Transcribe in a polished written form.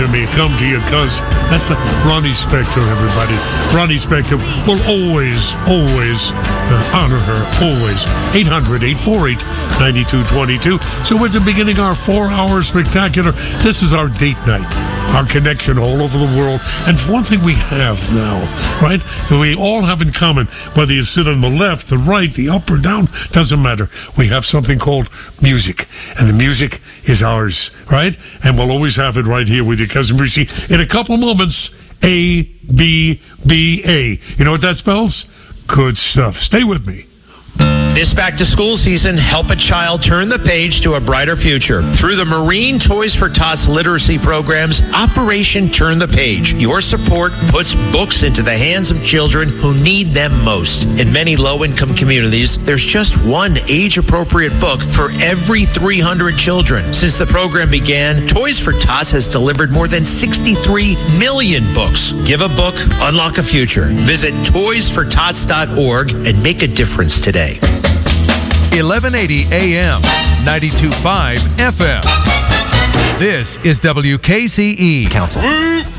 to me, because that's Ronnie Spector, everybody. Ronnie Spector will always honor her, always. 800-848-9222. So at the beginning of our 4-hour spectacular, this is our date night, our connection all over the world. And it's one thing we have now, right? That we all have in common, whether you sit on the left, the right, the up or down, doesn't matter. We have something called music, and the music is ours, right? And we'll always have it right here with you, Cousin Brucey. In a couple of moments, ABBA. You know what that spells? Good stuff. Stay with me. This back-to-school season, help a child turn the page to a brighter future. Through the Marine Toys for Tots literacy programs, Operation Turn the Page. Your support puts books into the hands of children who need them most. In many low-income communities, there's just one age-appropriate book for every 300 children. Since the program began, Toys for Tots has delivered more than 63 million books. Give a book, unlock a future. Visit toysfortots.org and make a difference today. 1180 AM, 92.5 FM. This is WKCE. Council.